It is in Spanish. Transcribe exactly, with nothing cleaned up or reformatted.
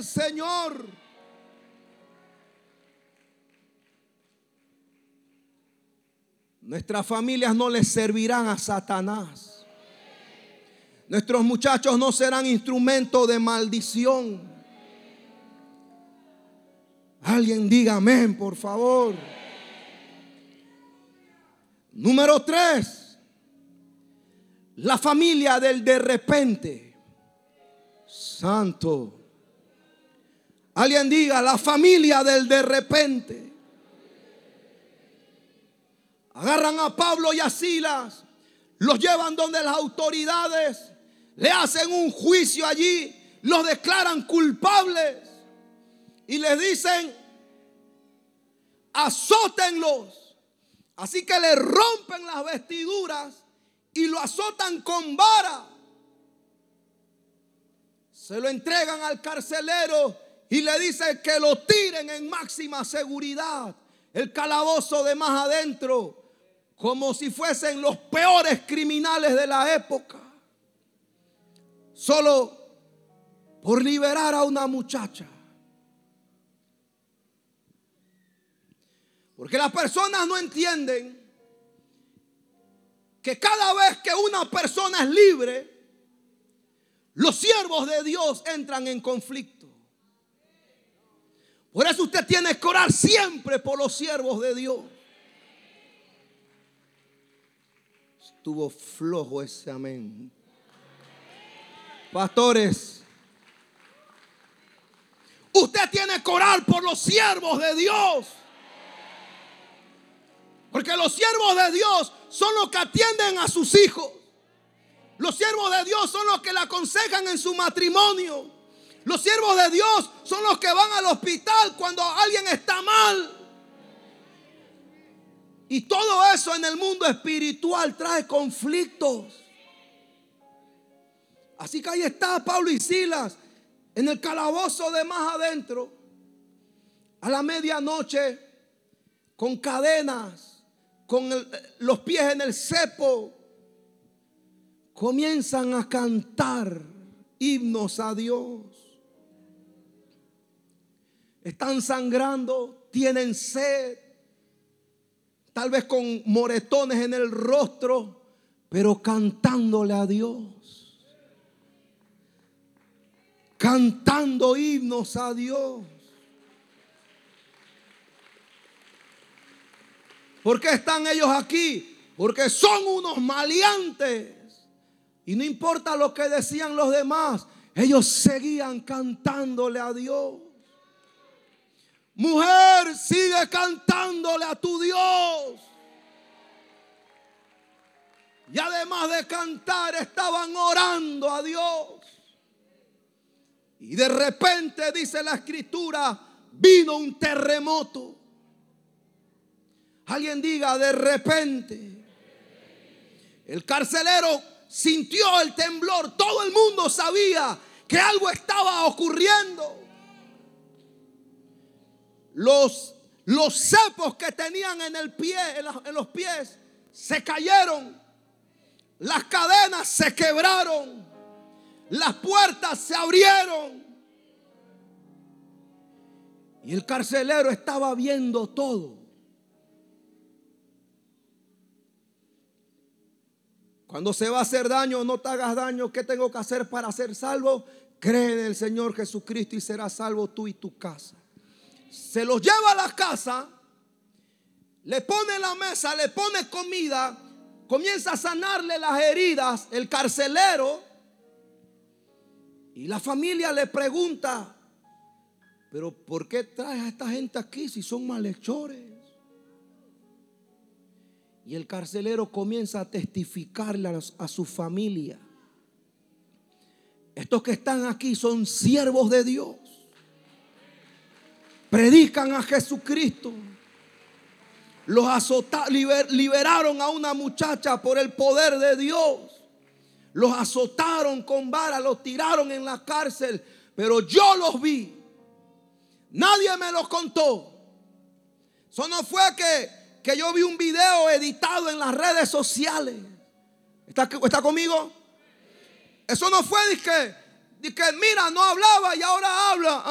del Señor. Nuestras familias no les servirán a Satanás. Nuestros muchachos no serán instrumento de maldición. Alguien diga amén, por favor. Número tres, la familia del de repente. Santo. Alguien diga, la familia del de repente. Agarran a Pablo y a Silas, los llevan donde las autoridades, le hacen un juicio allí, los declaran culpables y les dicen, azótenlos. Así que le rompen las vestiduras y lo azotan con vara. Se lo entregan al carcelero y le dicen que lo tiren en máxima seguridad, el calabozo de más adentro, como si fuesen los peores criminales de la época, solo por liberar a una muchacha. Porque las personas no entienden que cada vez que una persona es libre, los siervos de Dios entran en conflicto. Por eso usted tiene que orar siempre por los siervos de Dios. Estuvo flojo ese amén. Pastores, usted tiene que orar por los siervos de Dios. Porque los siervos de Dios son los que atienden a sus hijos. Los siervos de Dios son los que le aconsejan en su matrimonio. Los siervos de Dios son los que van al hospital cuando alguien está mal. Y todo eso en el mundo espiritual trae conflictos. Así que ahí está Pablo y Silas en el calabozo de más adentro, a la medianoche, con cadenas, con el, los pies en el cepo. Comienzan a cantar himnos a Dios. Están sangrando, tienen sed, tal vez con moretones en el rostro, pero cantándole a Dios, cantando himnos a Dios. ¿Por qué están ellos aquí? Porque son unos maleantes. Y no importa lo que decían los demás, ellos seguían cantándole a Dios. Mujer, sigue cantándole a tu Dios. Y además de cantar, estaban orando a Dios. Y de repente, dice la escritura, vino un terremoto. Alguien diga, de repente. El carcelero sintió el temblor. Todo el mundo sabía que algo estaba ocurriendo. Los, los cepos que tenían en el pie, en, la, en los pies, se cayeron. Las cadenas se quebraron. Las puertas se abrieron. Y el carcelero estaba viendo todo. Cuando se va a hacer daño, no te hagas daño. ¿Qué tengo que hacer para ser salvo? Cree en el Señor Jesucristo y serás salvo tú y tu casa. Se los lleva a la casa, le pone la mesa, le pone comida, comienza a sanarle las heridas el carcelero. Y la familia le pregunta, pero ¿por qué traes a esta gente aquí si son malhechores? Y el carcelero comienza a testificarle a, a su familia. Estos que están aquí son siervos de Dios. Predican a Jesucristo. Los azotaron, liber, liberaron a una muchacha por el poder de Dios. Los azotaron con vara, los tiraron en la cárcel. Pero yo los vi. Nadie me lo contó. Eso no fue que, que yo vi un video editado en las redes sociales. ¿Está, está conmigo? Eso no fue de que, de que mira, no hablaba y ahora habla.